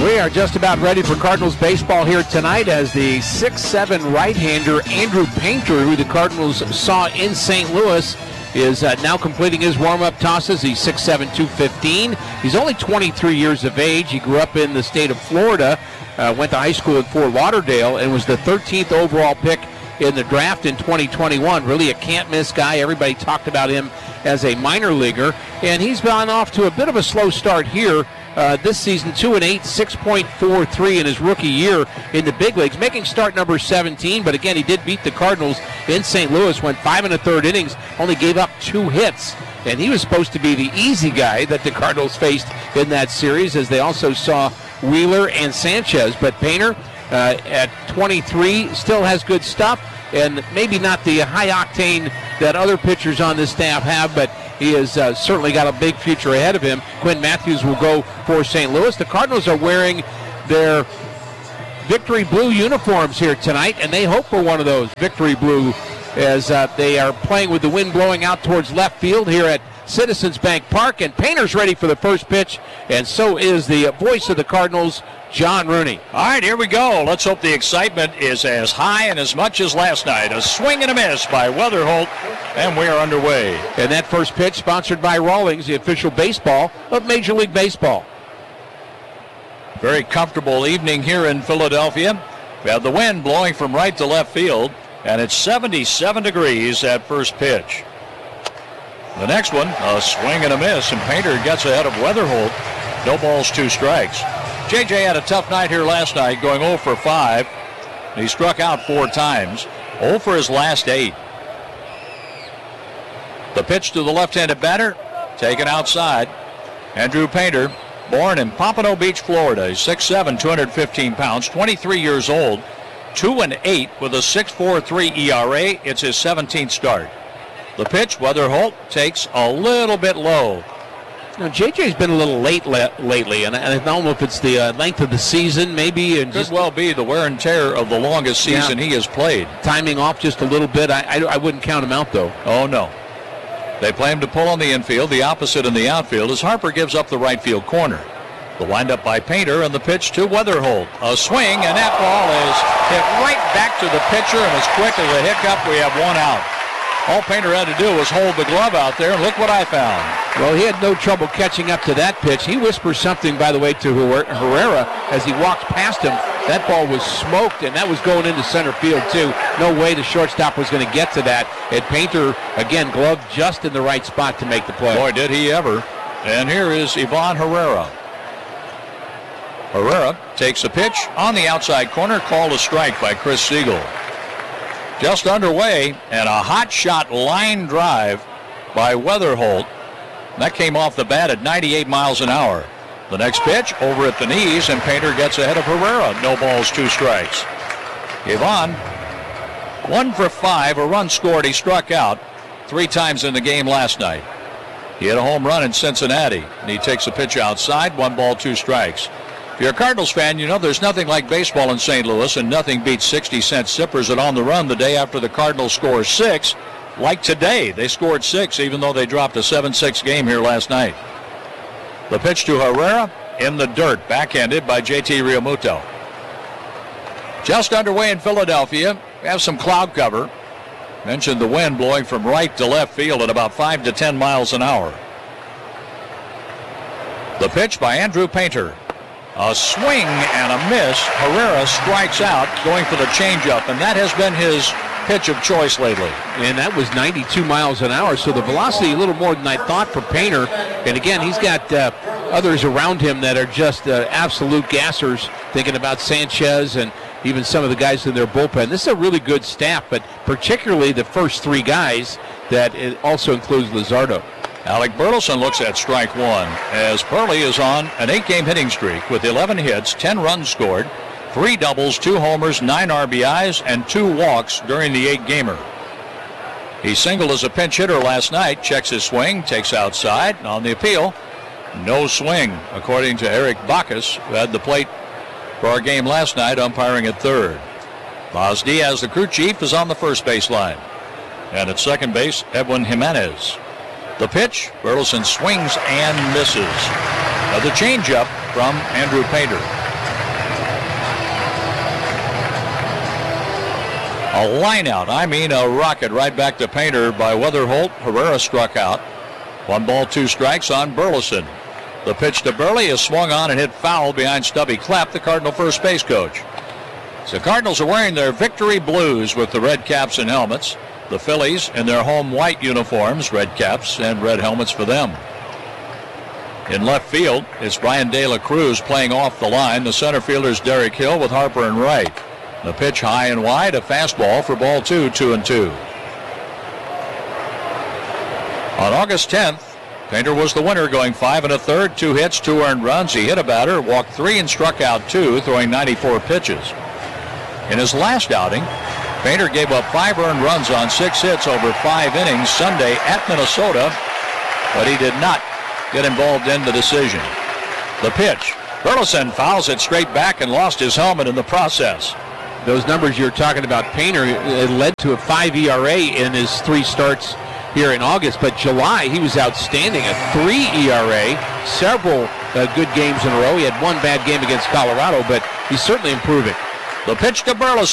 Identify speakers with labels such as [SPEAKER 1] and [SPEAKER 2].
[SPEAKER 1] We are just about ready for Cardinals baseball here tonight as the 6'7" right-hander Andrew Painter, who the Cardinals saw in St. Louis, is now completing his warm-up tosses. He's 6'7", 215. He's only 23 years of age. He grew up in the state of Florida, went to high school in Fort Lauderdale, and was the 13th overall pick in the draft in 2021. Really a can't-miss guy. Everybody talked about him as a minor leaguer, and he's gone off to a bit of a slow start here this season. 2-8, 6.43 in his rookie year in the big leagues, making start number 17. But again, he did beat the Cardinals in St. Louis, went 5 1/3 innings, only gave up 2 hits. And he was supposed to be the easy guy that the Cardinals faced in that series, as they also saw Wheeler and Sanchez. But Painter, at 23, still has good stuff, and maybe not the high octane that other pitchers on this staff have, but he has certainly got a big future ahead of him. Quinn Matthews will go for St. Louis. The Cardinals are wearing their victory blue uniforms here tonight, and they hope for one of those victory blue as they are playing with the wind blowing out towards left field here at Citizens Bank Park. And Painter's ready for the first pitch, and so is the voice of the Cardinals, John Rooney.
[SPEAKER 2] All right, here we go. Let's hope the excitement is as high and as much as last night. A swing and a miss by Weatherholt, and we are underway.
[SPEAKER 1] And that first pitch sponsored by Rawlings, the official baseball of Major League Baseball.
[SPEAKER 2] Very comfortable evening here in Philadelphia. We have the wind blowing from right to left field, and it's 77 degrees at first pitch. The next one, a swing and a miss, and Painter gets ahead of Weatherholt. No balls, 2 strikes. JJ had a tough night here last night, going 0 for 5. He struck out 4 times, 0 for his last 8. The pitch to the left-handed batter, taken outside. Andrew Painter, born in Pompano Beach, Florida. He's 6'7", 215 pounds, 23 years old, 2-8 with a 6.43 ERA. It's his 17th start. The pitch, Weatherholt takes a little bit low.
[SPEAKER 1] Now, JJ's been a little late lately, and I don't know if it's the length of the season, maybe. And
[SPEAKER 2] could well be the wear and tear of the longest season he has played.
[SPEAKER 1] Timing off just a little bit. I wouldn't count him out, though.
[SPEAKER 2] Oh, no. They play him to pull on the infield, the opposite in the outfield, as Harper gives up the right field corner. The windup by Painter, and the pitch to Weatherholt. A swing, and that ball is hit right back to the pitcher, and as quick as a hiccup, we have 1 out. All Painter had to do was hold the glove out there, and look what I found.
[SPEAKER 1] Well, he had no trouble catching up to that pitch. He whispers something, by the way, to Herrera as he walked past him. That ball was smoked, and that was going into center field, too. No way the shortstop was going to get to that. And Painter, again, gloved just in the right spot to make the play.
[SPEAKER 2] Boy, did he ever. And here is Ivan Herrera. Herrera takes a pitch on the outside corner, called a strike by Chris Siegel. Just underway, and a hot shot line drive by Weatherholt. That came off the bat at 98 miles an hour. The next pitch over at the knees, and Painter gets ahead of Herrera. No balls, 2 strikes. Ivan, 1 for 5, a run scored. He struck out 3 times in the game last night. He had a home run in Cincinnati, and he takes a pitch outside. 1 ball, 2 strikes. If you're a Cardinals fan, you know there's nothing like baseball in St. Louis, and nothing beats 60-cent sippers at On the Run the day after the Cardinals score 6. Like today, they scored 6, even though they dropped a 7-6 game here last night. The pitch to Herrera in the dirt, backhanded by JT Realmuto. Just underway in Philadelphia, we have some cloud cover. Mentioned the wind blowing from right to left field at about 5 to 10 miles an hour. The pitch by Andrew Painter. A swing and a miss. Herrera strikes out, going for the changeup, and that has been his pitch of choice lately.
[SPEAKER 1] And that was 92 miles an hour, so the velocity a little more than I thought for Painter. And again, he's got others around him that are just absolute gassers, thinking about Sanchez and even some of the guys in their bullpen. This is a really good staff, but particularly the first 3 guys that it also includes Luzardo.
[SPEAKER 2] Alec Burleson looks at strike 1 as Purley is on an 8-game hitting streak with 11 hits, 10 runs scored, 3 doubles, 2 homers, 9 RBIs, and 2 walks during the 8-gamer. He singled as a pinch hitter last night, checks his swing, takes outside, and on the appeal, no swing, according to Eric Bacchus, who had the plate for our game last night, umpiring at third. Boz Diaz, the crew chief, is on the first base line. And at second base, Edwin Jimenez. The pitch, Burleson swings and misses. The changeup from Andrew Painter. A line out, a rocket right back to Painter by Weatherholt. Herrera struck out. 1 ball, 2 strikes on Burleson. The pitch to Burley is swung on and hit foul behind Stubby Clapp, the Cardinal first base coach. So Cardinals are wearing their victory blues with the red caps and helmets. The Phillies in their home white uniforms, red caps and red helmets for them. In left field, it's Brian De La Cruz playing off the line. The center fielder's Derek Hill with Harper and Wright. The pitch high and wide, a fastball for ball 2, 2-2. On August 10th, Painter was the winner, going 5 1/3, 2 hits, 2 earned runs. He hit a batter, walked 3 and struck out 2, throwing 94 pitches. In his last outing, Painter gave up 5 earned runs on 6 hits over 5 innings Sunday at Minnesota, but he did not get involved in the decision. The pitch. Burleson fouls it straight back and lost his helmet in the process.
[SPEAKER 1] Those numbers you're talking about, Painter, it led to a 5 ERA in his 3 starts here in August, but July he was outstanding, a 3 ERA, several good games in a row. He had 1 bad game against Colorado, but he's certainly improving.
[SPEAKER 2] The pitch to Burleson.